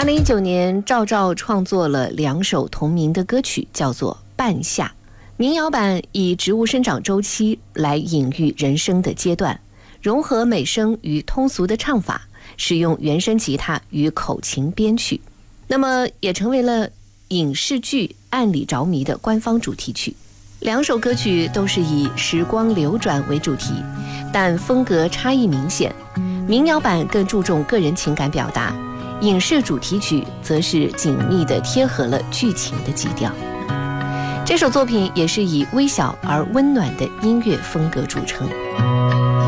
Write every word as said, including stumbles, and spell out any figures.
二零一九年，赵照创作了两首同名的歌曲，叫做《半夏》。民谣版以植物生长周期来隐喻人生的阶段，融合美声与通俗的唱法，使用原声吉他与口琴编曲，那么也成为了影视剧《爱你着迷》的官方主题曲。两首歌曲都是以时光流转为主题，但风格差异明显。民谣版更注重个人情感表达，影视主题曲则是紧密地贴合了剧情的基调。这首作品也是以微小而温暖的音乐风格著称。